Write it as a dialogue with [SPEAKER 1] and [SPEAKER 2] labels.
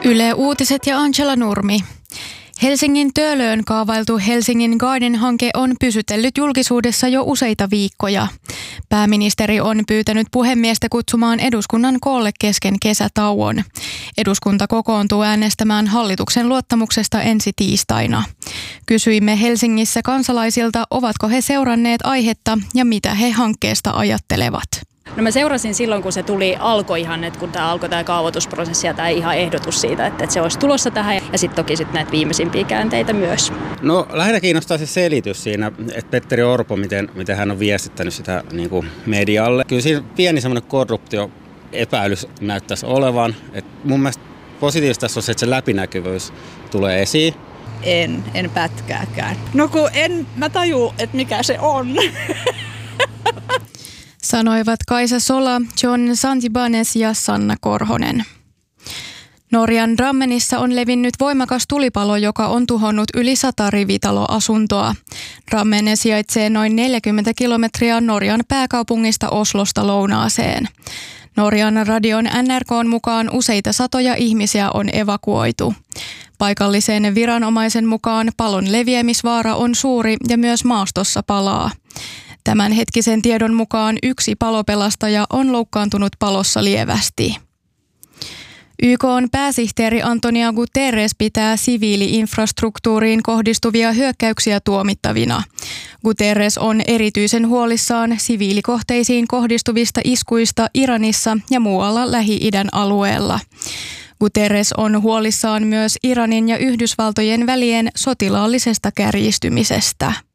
[SPEAKER 1] Yle Uutiset ja Angela Nurmi. Helsingin Töölöön kaavailtu Helsingin Garden-hanke on pysytellyt julkisuudessa jo useita viikkoja. Pääministeri on pyytänyt puhemiestä kutsumaan eduskunnan koolle kesken kesätauon. Eduskunta kokoontuu äänestämään hallituksen luottamuksesta ensi tiistaina. Kysyimme Helsingissä kansalaisilta, ovatko he seuranneet aihetta ja mitä he hankkeesta ajattelevat.
[SPEAKER 2] No mä seurasin silloin, kun se alkoi ihan, että kun tämä alkoi tämä kaavoitusprosessi ja tämä ihan ehdotus siitä, että se olisi tulossa tähän ja sitten toki sitten näitä viimeisimpiä käänteitä myös.
[SPEAKER 3] No lähinnä kiinnostaa se selitys siinä, että Petteri Orpo, miten hän on viestittänyt sitä niin kuin medialle. Kyllä siinä pieni semmoinen korruptioepäilys näyttäisi olevan. Et mun mielestä positiivista tässä on se, että se läpinäkyvyys tulee esiin.
[SPEAKER 4] En pätkääkään. No kun mä tajuu, että mikä se on.
[SPEAKER 1] Sanoivat Kaisa Sola, John Santibanes ja Sanna Korhonen. Norjan Drammenissa on levinnyt voimakas tulipalo, joka on tuhonnut yli 100 rivitaloasuntoa. Drammen sijaitsee noin 40 kilometriä Norjan pääkaupungista Oslosta lounaaseen. Norjan radion NRK:n mukaan useita satoja ihmisiä on evakuoitu. Paikallisen viranomaisen mukaan palon leviämisvaara on suuri ja myös maastossa palaa. Tämänhetkisen tiedon mukaan yksi palopelastaja on loukkaantunut palossa lievästi. YK:n pääsihteeri Antonio Guterres pitää siviili-infrastruktuuriin kohdistuvia hyökkäyksiä tuomittavina. Guterres on erityisen huolissaan siviilikohteisiin kohdistuvista iskuista Iranissa ja muualla Lähi-idän alueella. Guterres on huolissaan myös Iranin ja Yhdysvaltojen välien sotilaallisesta kärjistymisestä.